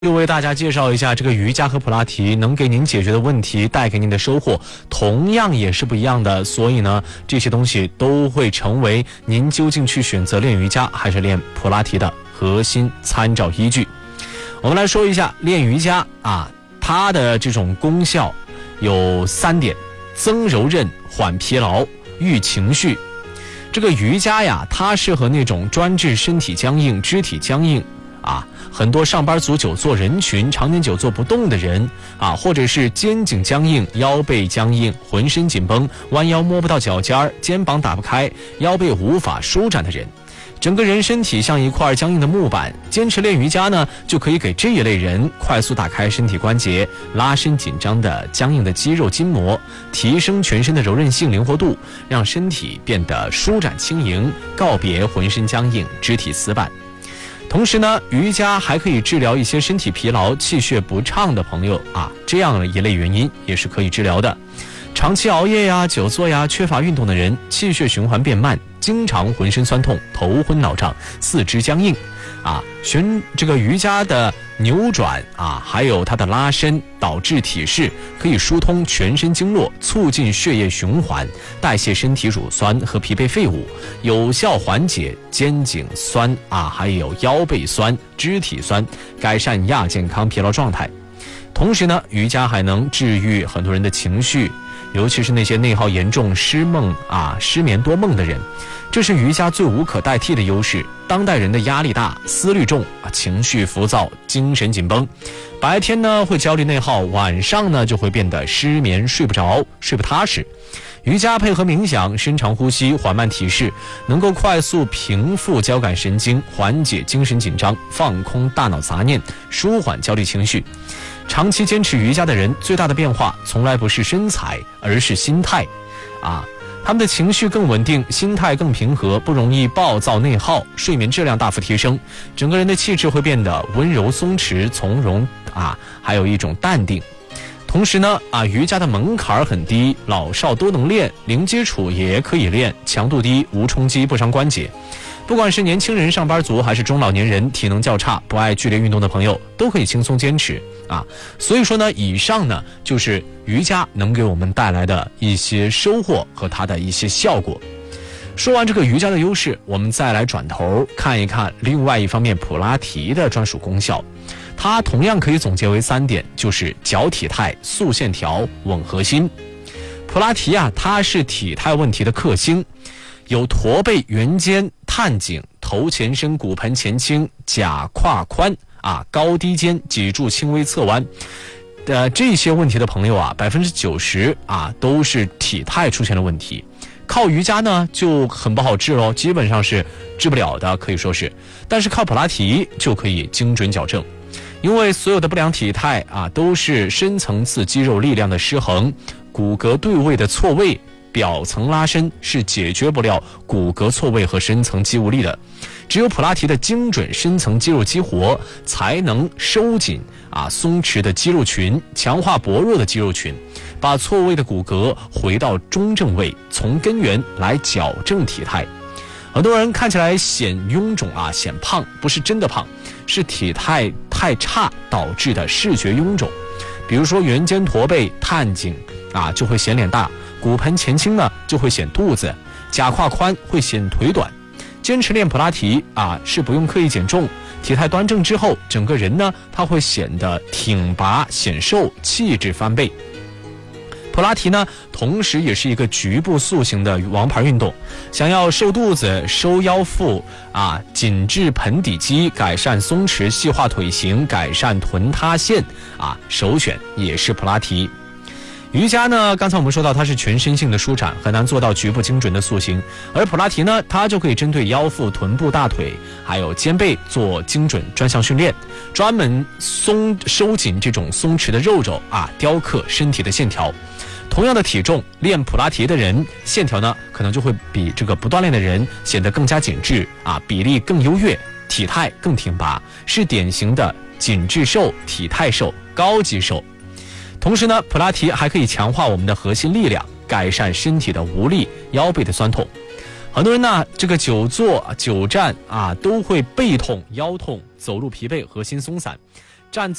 又为大家介绍一下这个瑜伽和普拉提能给您解决的问题，带给您的收获同样也是不一样的，所以呢这些东西都会成为您究竟去选择练瑜伽还是练普拉提的核心参照依据。我们来说一下练瑜伽它的这种功效有3点：增柔韧、缓疲劳、育情绪。这个瑜伽呀，它适合那种专治身体僵硬、肢体僵硬很多上班族久坐人群常年久坐不动的人或者是肩颈僵硬、腰背僵硬、浑身紧绷、弯腰摸不到脚尖、肩膀打不开、腰背无法舒展的人，整个人身体像一块僵硬的木板。坚持练瑜伽呢，就可以给这一类人快速打开身体关节，拉伸紧张的僵硬的肌肉筋膜，提升全身的柔韧性、灵活度，让身体变得舒展轻盈，告别浑身僵硬、肢体死板。同时呢，瑜伽还可以治疗一些身体疲劳、气血不畅的朋友这样一类原因也是可以治疗的。长期熬夜呀、久坐呀、缺乏运动的人，气血循环变慢，经常浑身酸痛、头昏脑胀、四肢僵硬这个瑜伽的扭转还有它的拉伸，导致体式，可以疏通全身经络，促进血液循环，代谢身体乳酸和疲惫废物，有效缓解肩颈酸还有腰背酸、肢体酸，改善亚健康疲劳状态。同时呢，瑜伽还能治愈很多人的情绪，尤其是那些内耗严重、失眠多梦的人，这是瑜伽最无可代替的优势。当代人的压力大、思虑重情绪浮躁、精神紧绷，白天呢会焦虑内耗，晚上呢就会变得失眠、睡不着、睡不踏实。瑜伽配合冥想、深长呼吸、缓慢体式，能够快速平复交感神经，缓解精神紧张，放空大脑杂念，舒缓焦虑情绪。长期坚持瑜伽的人，最大的变化从来不是身材，而是心态他们的情绪更稳定，心态更平和，不容易暴躁内耗，睡眠质量大幅提升，整个人的气质会变得温柔松弛、从容还有一种淡定。同时呢瑜伽的门槛很低，老少都能练，零基础也可以练，强度低，无冲击，不伤关节。不管是年轻人、上班族还是中老年人，体能较差、不爱剧烈运动的朋友，都可以轻松坚持所以说呢，以上呢就是瑜伽能给我们带来的一些收获和它的一些效果。说完这个瑜伽的优势，我们再来转头看一看另外一方面普拉提的专属功效。它同样可以总结为3点，就是矫体态、塑线条、稳核心。普拉提它是体态问题的克星，有驼背、圆肩、探颈、头前伸、骨盆前倾、假胯宽高低肩、脊柱轻微侧弯这些问题的朋友90%都是体态出现了问题。靠瑜伽呢就很不好治咯，基本上是治不了的，可以说是。但是靠普拉提就可以精准矫正，因为所有的不良体态都是深层次肌肉力量的失衡，骨骼对位的错位，表层拉伸是解决不了骨骼错位和深层肌无力的。只有普拉提的精准深层肌肉激活，才能收紧松弛的肌肉群，强化薄弱的肌肉群，把错位的骨骼回到中正位，从根源来矫正体态。很多人看起来显臃肿显胖，不是真的胖，是体态太差导致的视觉臃肿。比如说圆肩驼背、探颈就会显脸大，骨盆前倾呢就会显肚子，假胯宽会显腿短。坚持练普拉提是不用刻意减重，体态端正之后，整个人呢它会显得挺拔显瘦，气质翻倍。普拉提呢同时也是一个局部塑形的王牌运动，想要瘦肚子、收腰腹紧致盆底肌、改善松弛细化腿型、改善臀塌陷首选也是普拉提。瑜伽呢，刚才我们说到它是全身性的舒展，很难做到局部精准的塑形，而普拉提呢，它就可以针对腰腹、臀部、大腿还有肩背做精准专项训练，专门收紧这种松弛的肉肉雕刻身体的线条。同样的体重，练普拉提的人线条呢可能就会比这个不锻炼的人显得更加紧致比例更优越，体态更挺拔，是典型的紧致瘦、体态瘦、高级瘦。同时呢，普拉提还可以强化我们的核心力量，改善身体的无力、腰背的酸痛。很多人呢，这个久坐久站都会背痛、腰痛、走路疲惫、核心松散。 站